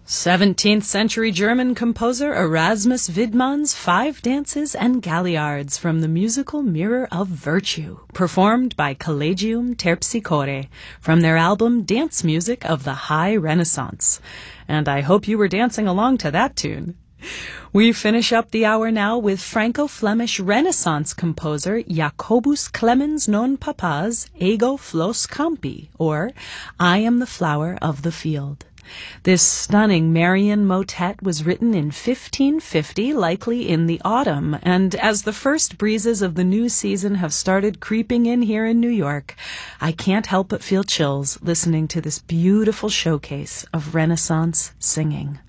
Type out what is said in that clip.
17th century German composer Erasmus Widmann's Five Dances and Galliards from the musical Mirror of Virtue, performed by Collegium Terpsichore from their album Dance Music of the High Renaissance. And I hope you were dancing along to that tune. We finish up the hour now with Franco-Flemish Renaissance composer Jacobus Clemens non Papa's Ego Flos Campi, or I Am the Flower of the Field. This stunning Marian motet was written in 1550, likely in the autumn, and as the first breezes of the new season have started creeping in here in New York, I can't help but feel chills listening to this beautiful showcase of Renaissance singing.